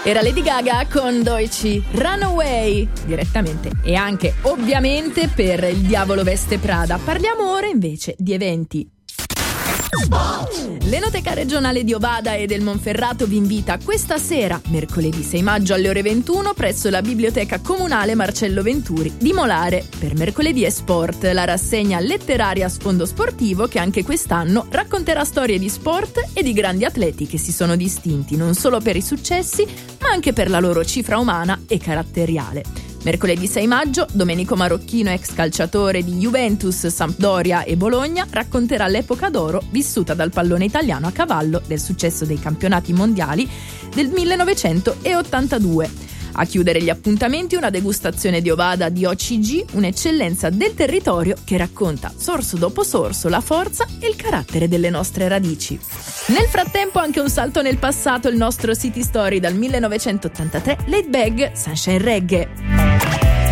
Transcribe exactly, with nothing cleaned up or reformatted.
Era Lady Gaga con Deutsche Runaway, direttamente e anche ovviamente per Il Diavolo Veste Prada. Parliamo ora invece di eventi. L'Enoteca regionale di Ovada e del Monferrato vi invita questa sera, mercoledì sei maggio alle ore ventuno, presso la Biblioteca Comunale Marcello Venturi di Molare, per Mercoledì e Sport, la rassegna letteraria a sfondo sportivo che anche quest'anno racconterà storie di sport e di grandi atleti che si sono distinti non solo per i successi, ma anche per la loro cifra umana e caratteriale. Mercoledì sei maggio, Domenico Marocchino, ex calciatore di Juventus, Sampdoria e Bologna, racconterà l'epoca d'oro vissuta dal pallone italiano a cavallo del successo dei campionati mondiali del millenovecentottantadue. A chiudere gli appuntamenti una degustazione di Ovada di O C G, un'eccellenza del territorio che racconta sorso dopo sorso la forza e il carattere delle nostre radici. Nel frattempo anche un salto nel passato, il nostro City Story dal millenovecentottantatré, Laid Bag, Sunshine Reggae.